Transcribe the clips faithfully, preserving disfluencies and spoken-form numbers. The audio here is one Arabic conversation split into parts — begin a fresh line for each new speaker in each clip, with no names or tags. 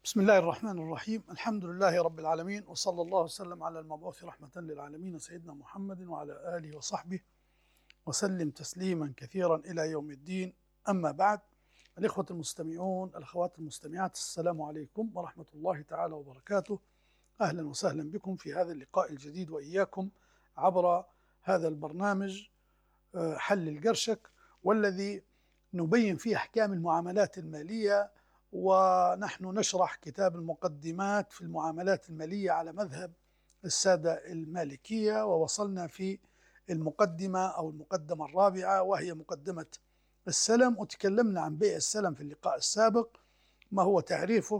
بسم الله الرحمن الرحيم. الحمد لله رب العالمين، وصلى الله وسلم على المبعوث رحمة للعالمين سيدنا محمد وعلى آله وصحبه وسلم تسليما كثيرا إلى يوم الدين. أما بعد، الإخوة المستمعون، الأخوات المستمعات، السلام عليكم ورحمة الله تعالى وبركاته. أهلا وسهلا بكم في هذا اللقاء الجديد وإياكم عبر هذا البرنامج حل القرشك، والذي نبين فيه أحكام المعاملات المالية، ونحن نشرح كتاب المقدمات في المعاملات المالية على مذهب السادة المالكية، ووصلنا في المقدمة أو المقدمة الرابعة وهي مقدمة السلم، وتكلمنا عن بيع السلم في اللقاء السابق، ما هو تعريفه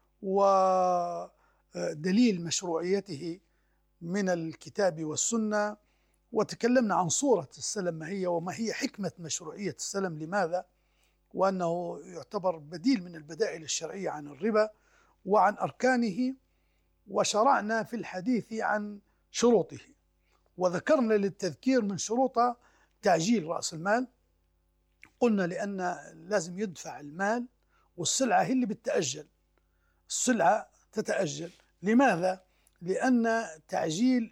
ودليل مشروعيته من الكتاب والسنة، وتكلمنا عن صورة السلم ما هي وما هي حكمة مشروعية السلم، لماذا، وأنه يعتبر بديل من البدائل الشرعية عن الربا وعن أركانه. وشرعنا في الحديث عن شروطه، وذكرنا للتذكير من شروطه تعجيل رأس المال. قلنا لأن لازم يدفع المال، والسلعة هي اللي بتتأجل، السلعة تتأجل. لماذا؟ لأن تعجيل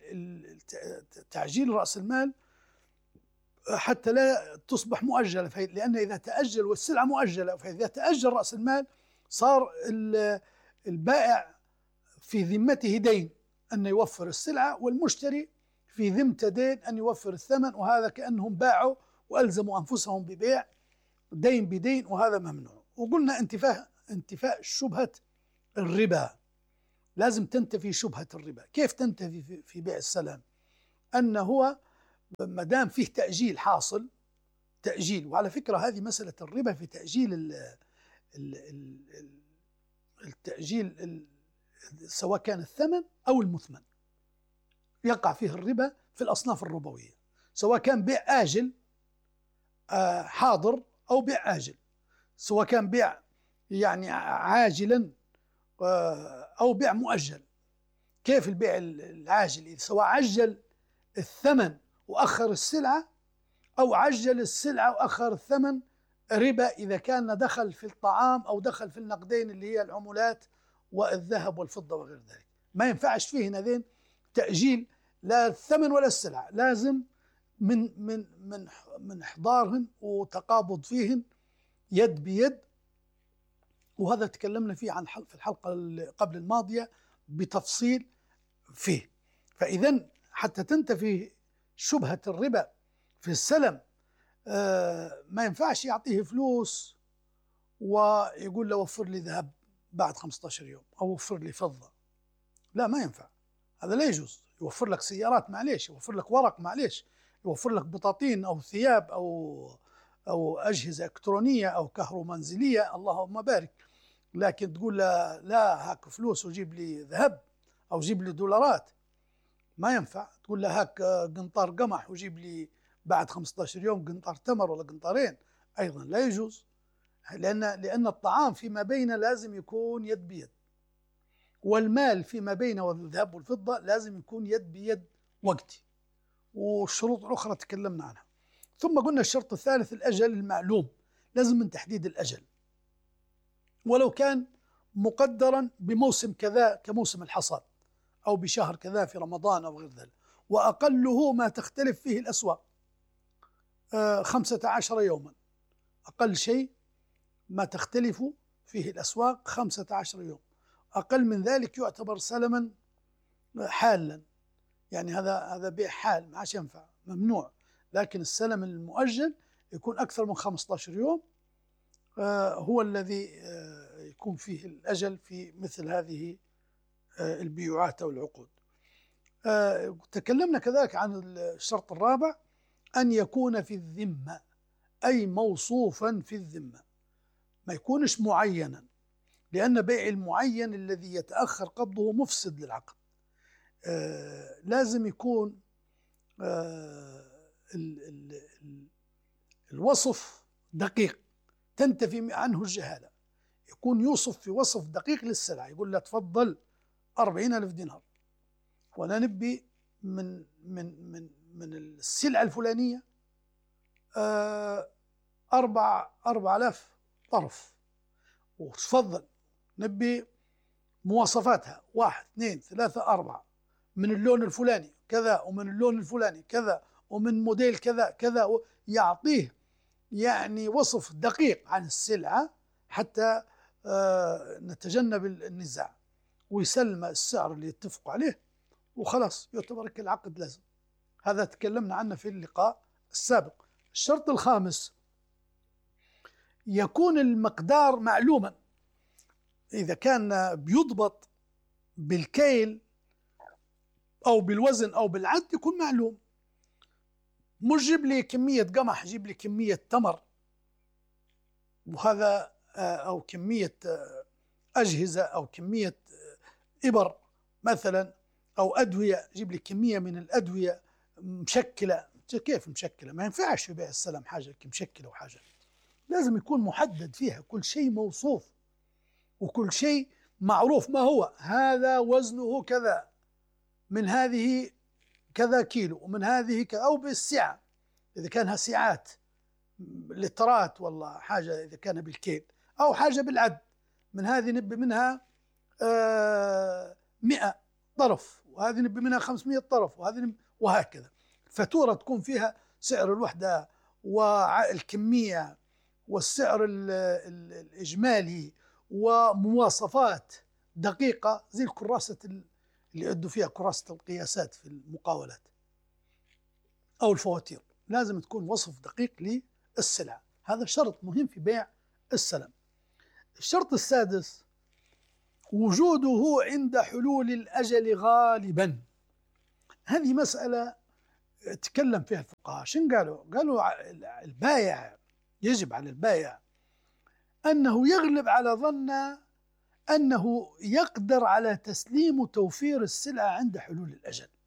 تعجيل رأس المال حتى لا تصبح مؤجلة، لأن إذا تأجل والسلعة مؤجلة، فإذا تأجل رأس المال صار البائع في ذمته دين أن يوفر السلعة، والمشتري في ذمته دين أن يوفر الثمن، وهذا كأنهم باعوا وألزموا أنفسهم ببيع دين بدين، وهذا ممنوع. وقلنا انتفاء انتفاء شبهة الربا، لازم تنتفي شبهة الربا. كيف تنتفي في بيع السلام؟ أنه هو ما دام فيه تأجيل حاصل، تأجيل، وعلى فكرة هذه مسألة الربا في تأجيل ال ال ال التأجيل ال سواء كان الثمن أو المثمن، يقع فيه الربا في الأصناف الربوية، سواء كان بيع آجل آه حاضر أو بيع آجل، سواء كان بيع يعني عاجلا آه أو بيع مؤجل. كيف البيع العاجل؟ سواء عجل الثمن وأخر السلعة أو عجل السلعة وأخر الثمن، ربا إذا كان دخل في الطعام أو دخل في النقدين اللي هي العملات والذهب والفضة وغير ذلك. ما ينفعش فيه هذين تأجيل لا الثمن ولا السلعة، لازم من من من من إحضارهن وتقابض فيهن يد بيد، وهذا تكلمنا فيه عن في الحلقة قبل الماضية بتفصيل فيه. فإذا حتى تنتفي شبهة الربا في السلم، آه ما ينفعش يعطيه فلوس ويقول له وفر لي ذهب بعد خمسة عشر يوم أو وفر لي فضة، لا ما ينفع، هذا لا يجوز. يوفر لك سيارات معليش، يوفر لك ورق معليش، يوفر لك بطاطين أو ثياب أو أو أجهزة إلكترونية أو كهرومنزلية، اللهم بارك، لكن تقول له لا هاك فلوس وجيب لي ذهب أو جيب لي دولارات، ما ينفع. تقول له هاك قنطار قمح وجيب لي بعد خمسة عشر يوم قنطار تمر ولا قنطارين، أيضا لا يجوز، لأن لأن الطعام فيما بين لازم يكون يد بيد، والمال فيما بينه الذهب والفضة لازم يكون يد بيد وقتي، والشروط الأخرى تكلمنا عنها. ثم قلنا الشرط الثالث الأجل المعلوم، لازم من تحديد الأجل، ولو كان مقدرا بموسم كذا كموسم الحصاد أو بشهر كذا في رمضان أو غير ذلك، وأقله ما تختلف فيه الأسواق آه خمسة عشر يوما، أقل شيء ما تختلف فيه الأسواق خمسة عشر يوم، أقل من ذلك يعتبر سلما حالا، يعني هذا هذا بيع حال ما عادش ينفع، ممنوع. لكن السلم المؤجل يكون أكثر من خمسة عشر يوم آه هو الذي آه يكون فيه الأجل في مثل هذه آه البيوعات أو العقود. آه تكلمنا كذلك عن الشرط الرابع، أن يكون في الذمة، أي موصوفا في الذمة، ما يكونش معينا، لأن بيع المعين الذي يتأخر قبضه مفسد للعقد. آه لازم يكون آه ال ال ال الوصف دقيق تنتفي عنه الجهالة، يكون يوصف في وصف دقيق للسلعة، يقول له تفضل أربعين ألف دينار، وأنا نبي من من من من السلعة الفلانية آه أربع أربع آلاف طرف، وتفضل نبي مواصفاتها واحد اثنين ثلاثة أربعة، من اللون الفلاني كذا، ومن اللون الفلاني كذا، ومن موديل كذا كذا، يعطيه يعني وصف دقيق عن السلعة حتى نتجنب النزاع، ويسلم السعر اللي يتفقوا عليه وخلاص يعتبر العقد لازم. هذا تكلمنا عنه في اللقاء السابق. الشرط الخامس يكون المقدار معلوما، إذا كان بيضبط بالكيل أو بالوزن أو بالعد يكون معلوم. مش جيب لي كمية قمح، جيب لي كمية تمر، وهذا أو كمية أجهزة أو كمية إبر مثلا أو أدوية، جيب لي كمية من الأدوية مشكلة. كيف مشكلة؟ ما ينفعش في بيع السلم حاجة مشكلة وحاجة، لازم يكون محدد فيها كل شيء موصوف وكل شيء معروف ما هو. هذا وزنه كذا، من هذه كذا كيلو، ومن هذه كذا، أو بالسعة إذا كانها سعات لترات والله حاجة، إذا كان بالكيل، أو حاجة بالعد، من هذه نبي منها آه مئة طرف، وهذه نبي منها خمسمئة طرف، وهذه نبي، وهكذا. فاتورة تكون فيها سعر الوحدة والكمية والسعر الإجمالي ومواصفات دقيقة، زي الكراسة اللي يعدوا فيها كراسة القياسات في المقاولات أو الفواتير، لازم تكون وصف دقيق للسلعة. هذا شرط مهم في بيع السلم. الشرط السادس وجوده عند حلول الأجل غالبا. هذه مسألة تكلم فيها الفقهاء. شن قالوا؟ قالوا البائع يجب على البائع أنه يغلب على ظنه أنه يقدر على تسليم وتوفير السلعة عند حلول الأجل.